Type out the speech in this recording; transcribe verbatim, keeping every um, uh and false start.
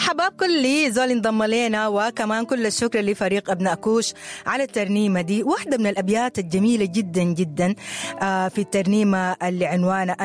مرحبا بكل زول انضم لنا، وكمان كل الشكر لفريق أبناء كوش على الترنيمة دي. واحدة من الأبيات الجميلة جدا جدا في الترنيمة اللي عنوانها